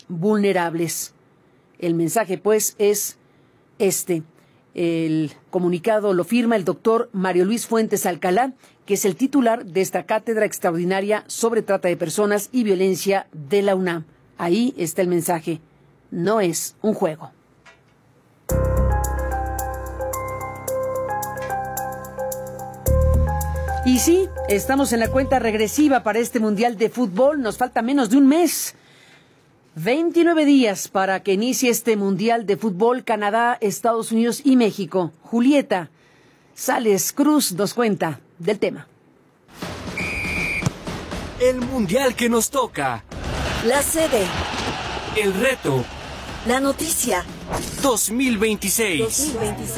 vulnerables. El mensaje, pues, es este. El comunicado lo firma el doctor Mario Luis Fuentes Alcalá, que es el titular de esta cátedra extraordinaria sobre trata de personas y violencia de la UNAM. Ahí está el mensaje. No es un juego. Y sí, estamos en la cuenta regresiva para este Mundial de Fútbol. Nos falta menos de un mes. 29 días para que inicie este Mundial de Fútbol, Canadá, Estados Unidos y México. Julieta Sales Cruz nos cuenta del tema. El Mundial que nos toca. La sede. El reto. La noticia. 2026.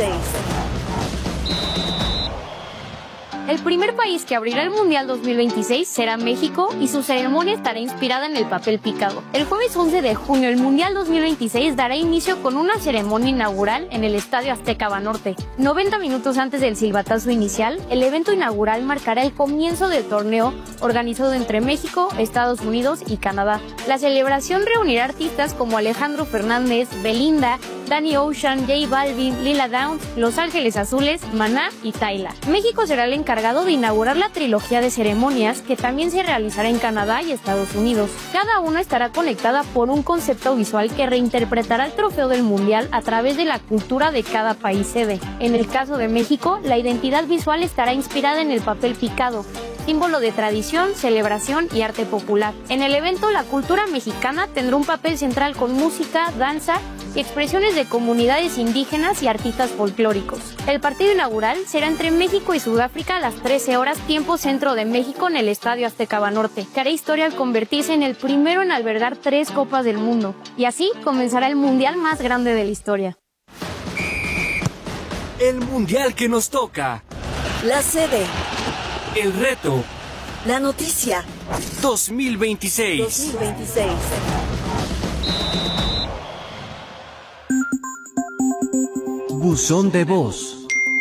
El primer país que abrirá el Mundial 2026 será México y su ceremonia estará inspirada en el papel picado. El jueves 11 de junio, el Mundial 2026 dará inicio con una ceremonia inaugural en el Estadio Azteca Banorte. 90 minutos antes del silbatazo inicial, el evento inaugural marcará el comienzo del torneo organizado entre México, Estados Unidos y Canadá. La celebración reunirá artistas como Alejandro Fernández, Belinda, Danny Ocean, J Balvin, Lila Downs, Los Ángeles Azules, Maná y Tyla. México será el encargado de inaugurar la trilogía de ceremonias que también se realizará en Canadá y Estados Unidos. Cada una estará conectada por un concepto visual que reinterpretará el trofeo del Mundial a través de la cultura de cada país sede. En el caso de México, la identidad visual estará inspirada en el papel picado, símbolo de tradición, celebración y arte popular. En el evento, la cultura mexicana tendrá un papel central con música, danza y expresiones de comunidades indígenas y artistas folclóricos. El partido inaugural será entre México y Sudáfrica a las 13 horas tiempo centro de México en el Estadio Azteca Banorte, que hará historia al convertirse en el primero en albergar 3 Copas del Mundo. Y así comenzará el Mundial más grande de la historia. El Mundial que nos toca. La sede. El reto. La noticia. 2026. Buzón de voz.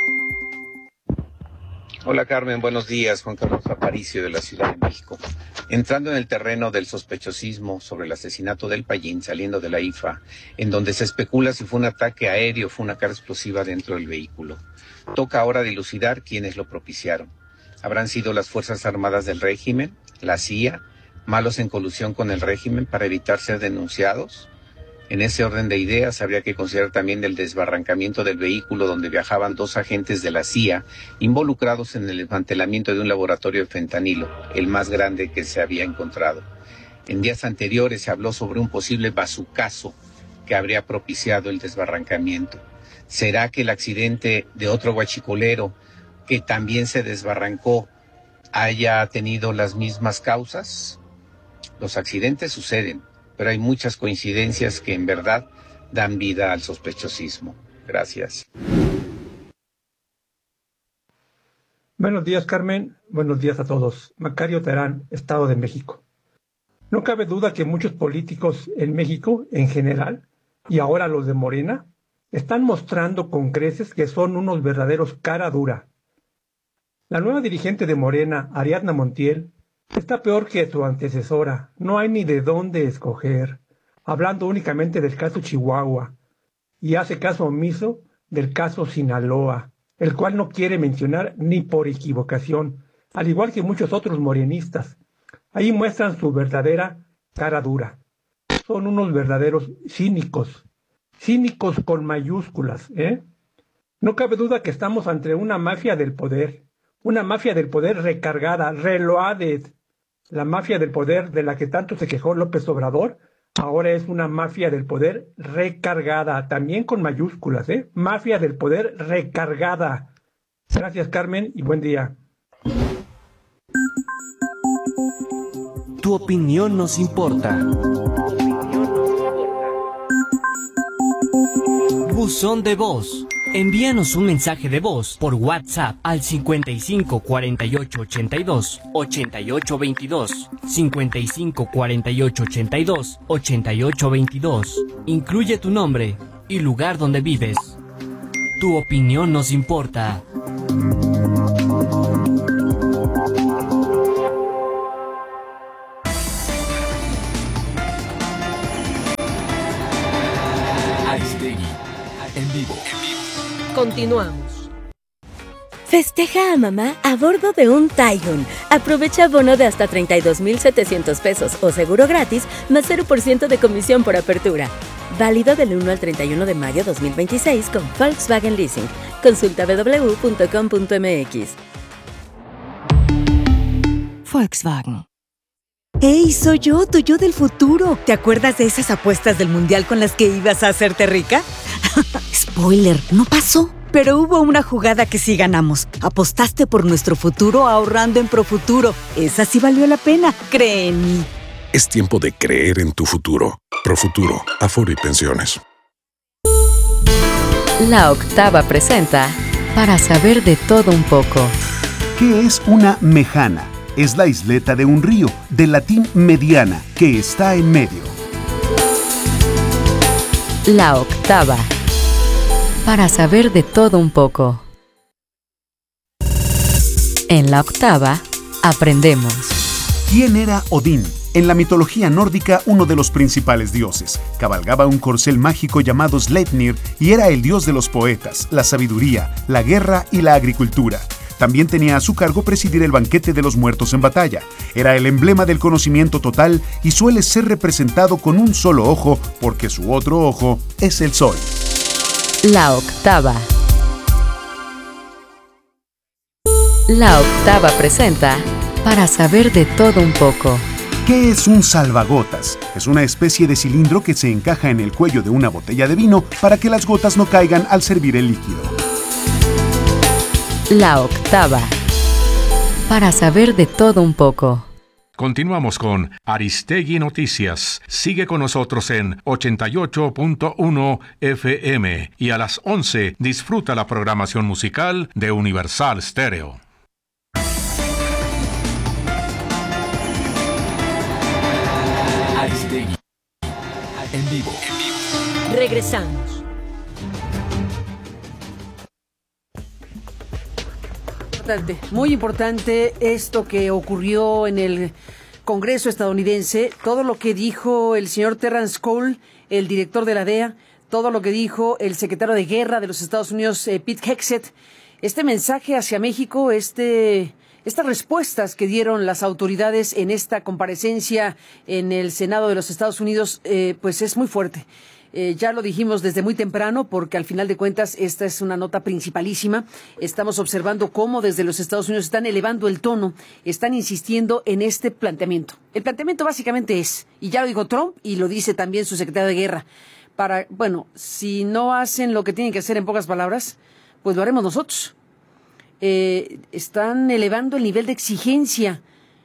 Hola Carmen, buenos días. Juan Carlos Aparicio de la Ciudad de México. Entrando en el terreno del sospechosismo sobre el asesinato del Payín saliendo de la IFA, en donde se especula si fue un ataque aéreo o fue una carga explosiva dentro del vehículo. Toca ahora dilucidar quiénes lo propiciaron. ¿Habrán sido las Fuerzas Armadas del régimen, la CIA, malos en colusión con el régimen para evitar ser denunciados? En ese orden de ideas, habría que considerar también el desbarrancamiento del vehículo donde viajaban 2 agentes de la CIA involucrados en el desmantelamiento de un laboratorio de fentanilo, el más grande que se había encontrado. En días anteriores se habló sobre un posible bazucazo que habría propiciado el desbarrancamiento. ¿Será que el accidente de otro huachicolero que también se desbarrancó haya tenido las mismas causas? Los accidentes suceden, pero hay muchas coincidencias que en verdad dan vida al sospechosismo. Gracias. Buenos días, Carmen. Buenos días a todos. Macario Terán, Estado de México. No cabe duda que muchos políticos en México, en general, y ahora los de Morena, están mostrando con creces que son unos verdaderos cara dura. La nueva dirigente de Morena, Ariadna Montiel, está peor que su antecesora. No hay ni de dónde escoger, hablando únicamente del caso Chihuahua, y hace caso omiso del caso Sinaloa, el cual no quiere mencionar ni por equivocación, al igual que muchos otros morenistas. Ahí muestran su verdadera cara dura. Son unos verdaderos cínicos con mayúsculas, ¿eh? No cabe duda que estamos ante una mafia del poder recargada, reloaded. La mafia del poder de la que tanto se quejó López Obrador, ahora es una mafia del poder recargada, también con mayúsculas, ¿eh? Mafia del poder recargada. Gracias, Carmen, y buen día. Tu opinión nos importa. Buzón de voz. Envíanos un mensaje de voz por WhatsApp al 55 48 82 88 22, 55 48 82 88 22. Incluye tu nombre y lugar donde vives. Tu opinión nos importa. vivo. Continuamos. Festeja a mamá a bordo de un Taigun. Aprovecha bono de hasta 32,700 pesos o seguro gratis, más 0% de comisión por apertura. Válido del 1 al 31 de mayo 2026 con Volkswagen Leasing. Consulta www.com.mx. Volkswagen. ¡Hey, soy yo, tu yo del futuro! ¿Te acuerdas de esas apuestas del mundial con las que ibas a hacerte rica? Spoiler, no pasó. Pero hubo una jugada que sí ganamos. Apostaste por nuestro futuro ahorrando en Profuturo. Esa sí valió la pena, cree en mí. Es tiempo de creer en tu futuro. Profuturo, Afore y Pensiones. La Octava presenta Para saber de todo un poco. ¿Qué es una mejana? Es la isleta de un río, del latín mediana, que está en medio. La Octava. Para saber de todo un poco. En La Octava, aprendemos. ¿Quién era Odín? En la mitología nórdica, uno de los principales dioses. Cabalgaba un corcel mágico llamado Sleipnir y era el dios de los poetas, la sabiduría, la guerra y la agricultura. También tenía a su cargo presidir el banquete de los muertos en batalla. Era el emblema del conocimiento total y suele ser representado con un solo ojo porque su otro ojo es el sol. La Octava. La Octava presenta Para saber de todo un poco. ¿Qué es un salvagotas? Es una especie de cilindro que se encaja en el cuello de una botella de vino para que las gotas no caigan al servir el líquido. La Octava. Para saber de todo un poco. Continuamos con Aristegui Noticias. Sigue con nosotros en 88.1 FM y a las 11 disfruta la programación musical de Universal Stereo. Aristegui. En vivo. Regresamos. Muy importante esto que ocurrió en el Congreso estadounidense, todo lo que dijo el señor Terrence Cole, el director de la DEA, todo lo que dijo el secretario de Guerra de los Estados Unidos, Pete Hegseth, este mensaje hacia México, estas respuestas que dieron las autoridades en esta comparecencia en el Senado de los Estados Unidos, pues es muy fuerte. Ya lo dijimos desde muy temprano porque al final de cuentas esta es una nota principalísima. Estamos observando cómo desde los Estados Unidos están elevando el tono, están insistiendo en este planteamiento. El planteamiento básicamente es, y ya lo dijo Trump y lo dice también su secretario de Guerra, si no hacen lo que tienen que hacer en pocas palabras, pues lo haremos nosotros. Están elevando el nivel de exigencia,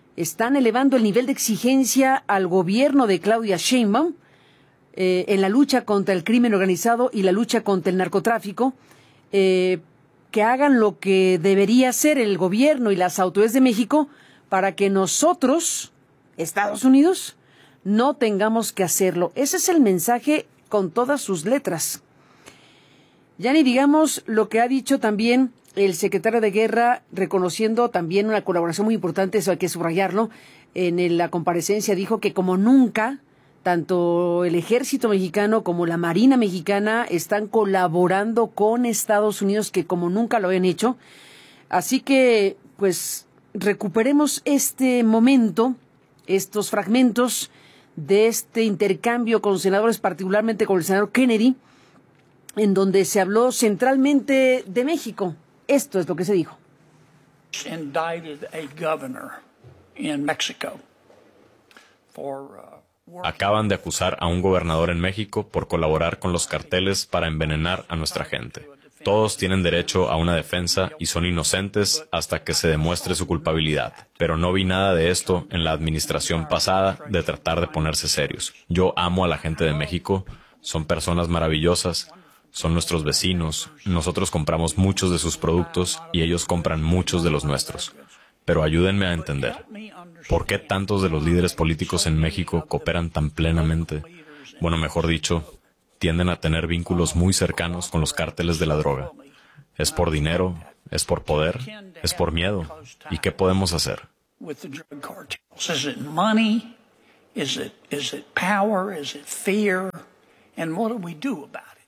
al gobierno de Claudia Sheinbaum, en la lucha contra el crimen organizado y la lucha contra el narcotráfico, que hagan lo que debería hacer el gobierno y las autoridades de México para que nosotros, Estados Unidos, no tengamos que hacerlo. Ese es el mensaje con todas sus letras. Ya ni digamos lo que ha dicho también el secretario de Guerra, reconociendo también una colaboración muy importante, eso hay que subrayarlo. En la comparecencia dijo que como nunca, tanto el ejército mexicano como la marina mexicana están colaborando con Estados Unidos, que como nunca lo habían hecho. Así que, pues, recuperemos este momento, estos fragmentos de este intercambio con senadores, particularmente con el senador Kennedy, en donde se habló centralmente de México. Esto es lo que se dijo. Indicted a governor in Mexico for Acaban de acusar a un gobernador en México por colaborar con los carteles para envenenar a nuestra gente. Todos tienen derecho a una defensa y son inocentes hasta que se demuestre su culpabilidad. Pero no vi nada de esto en la administración pasada de tratar de ponerse serios. Yo amo a la gente de México, son personas maravillosas, son nuestros vecinos, nosotros compramos muchos de sus productos y ellos compran muchos de los nuestros. Pero ayúdenme a entender, ¿por qué tantos de los líderes políticos en México cooperan tan plenamente? Bueno, mejor dicho, tienden a tener vínculos muy cercanos con los cárteles de la droga. ¿Es por dinero? ¿Es por poder? ¿Es por miedo? ¿Y qué podemos hacer? Is it money? Is it power? Is it fear? And what do we do about it?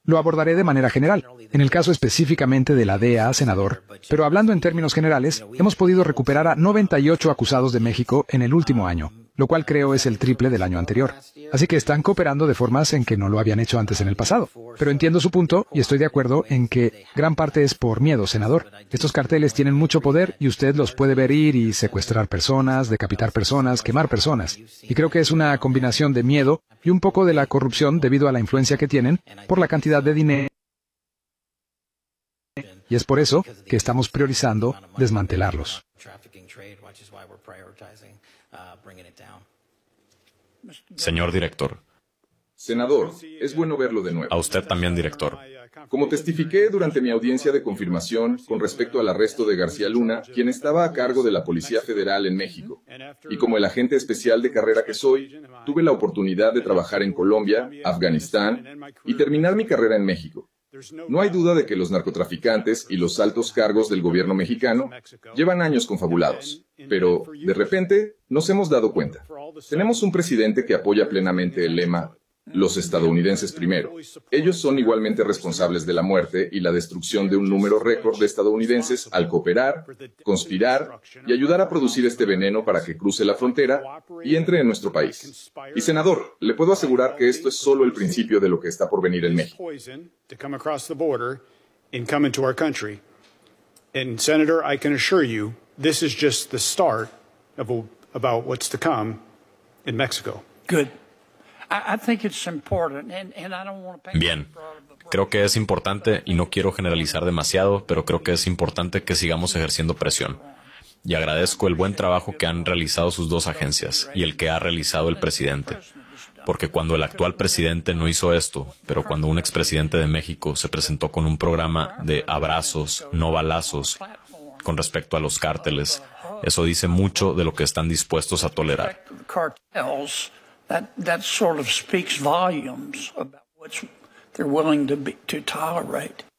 lo abordaré de manera general, en el caso específicamente de la DEA, senador, pero hablando en términos generales, hemos podido recuperar a 98 acusados de México en el último año, lo cual creo es el triple del año anterior. Así que están cooperando de formas en que no lo habían hecho antes en el pasado. Pero entiendo su punto y estoy de acuerdo en que gran parte es por miedo, senador. Estos carteles tienen mucho poder y usted los puede ver ir y secuestrar personas, decapitar personas, quemar personas. Y creo que es una combinación de miedo y un poco de la corrupción debido a la influencia que tienen por la cantidad de dinero. Y es por eso que estamos priorizando desmantelarlos. Señor director. Senador, es bueno verlo de nuevo. A usted también, director. Como testifiqué durante mi audiencia de confirmación con respecto al arresto de García Luna, quien estaba a cargo de la Policía Federal en México, y como el agente especial de carrera que soy, tuve la oportunidad de trabajar en Colombia, Afganistán y terminar mi carrera en México. No hay duda de que los narcotraficantes y los altos cargos del gobierno mexicano llevan años confabulados, pero de repente nos hemos dado cuenta. Tenemos un presidente que apoya plenamente el lema "los estadounidenses primero". Ellos son igualmente responsables de la muerte y la destrucción de un número récord de estadounidenses al cooperar, conspirar y ayudar a producir este veneno para que cruce la frontera y entre en nuestro país. Y senador, le puedo asegurar que esto es solo el principio de lo que está por venir en México. And Senator, I can assure you, this is just the start about what's to come in Mexico. Good. I think it's important, and I don't want to paint. Bien. Creo que es importante, y no quiero generalizar demasiado, pero creo que es importante que sigamos ejerciendo presión. Y agradezco el buen trabajo que han realizado sus dos agencias y el que ha realizado el presidente. Porque cuando el actual presidente no hizo esto, pero cuando un expresidente de México se presentó con un programa de abrazos, no balazos, con respecto a los cárteles, eso dice mucho de lo que están dispuestos a tolerar. That sort of speaks volumes about what they're willing to tolerate.